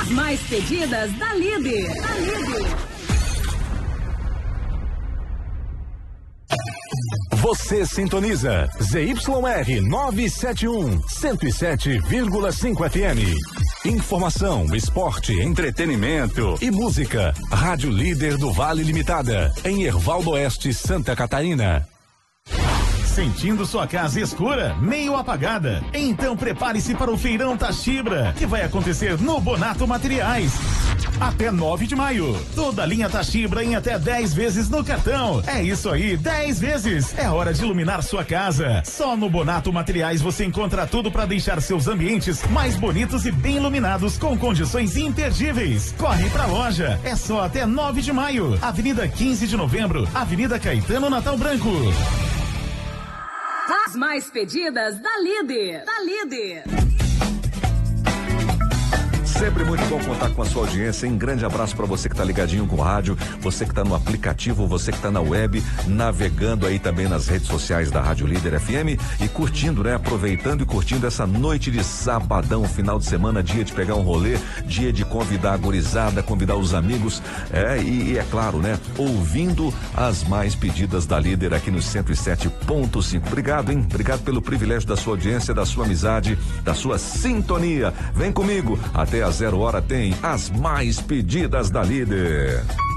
As mais pedidas da Líder. Você sintoniza ZYR 971, 107,5 FM. Informação, esporte, entretenimento e música. Rádio Líder do Vale Limitada, em Herval do Oeste, Santa Catarina. Sentindo sua casa escura, meio apagada? Então prepare-se para o Feirão Tachibra, que vai acontecer no Bonato Materiais. Até 9 de maio. Toda a linha Tachibra em até 10 vezes no cartão. É isso aí, 10 vezes. É hora de iluminar sua casa. Só no Bonato Materiais você encontra tudo para deixar seus ambientes mais bonitos e bem iluminados com condições imperdíveis. Corre pra loja. É só até 9 de maio. Avenida 15 de Novembro, Avenida Caetano Natal Branco. As mais pedidas da Líder. Sempre muito bom contar com a sua audiência. Um grande abraço para você que tá ligadinho com o rádio, você que tá no aplicativo, você que tá na web, navegando aí também nas redes sociais da Rádio Líder FM e curtindo, né? Aproveitando e curtindo essa noite de sabadão, final de semana, dia de pegar um rolê, dia de convidar a gurizada, convidar os amigos, e é claro, né? Ouvindo as mais pedidas da Líder aqui no 107.5. Obrigado, hein? Obrigado pelo privilégio da sua audiência, da sua amizade, da sua sintonia. Vem comigo, até a 0 hora tem as mais pedidas da Líder.